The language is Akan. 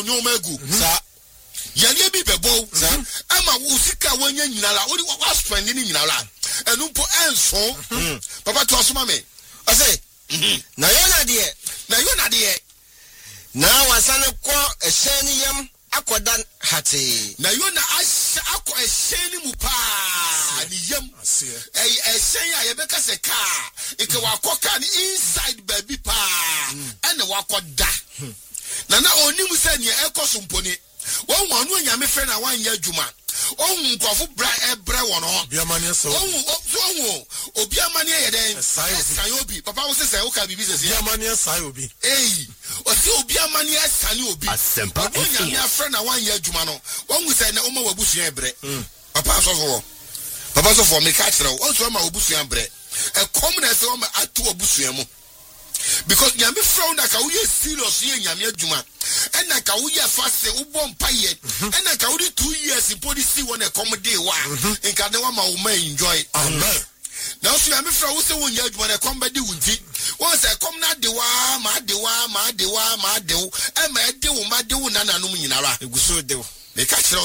nyomegu sa yale bi bebo ama wo sika wanya nyinala wo wa spend ni nyinala enu po enso papa to asoma me ase na yona de na wasane ko eheni yam akodan hate na yona akọ eheni mu pa ni yam eheni ayebeka se ka ike wakoka ni inside baby pa ene wakoda na onimu se ne ekoso mponi won wanu nyame fe na wan ya adwuma ohun nkofo bra wono biamane so ohun obiamane ye den sai obi papa wo se wo ka bibi se biamane sai obi o se obiamane asane obi asempa nyame afre na wan ya adwuma no won se na oma wabusu ebre papa so for me ka kire wo so ma wabusu ebre e kom na se wo ma atu wabusu emu because nyame frown na ka wo ye serious ye nyame adwuma ena ka wo ye fast wo bom paye ena ka wo 2 years in policy won e come day wa nka de wa ma wo ma enjoy amen now so nyame frown wo se wo nya adwuma na come be di wunti wo se come na de wa ma de wo e ma de wo na nanom nyinara eguso de wo me ka kire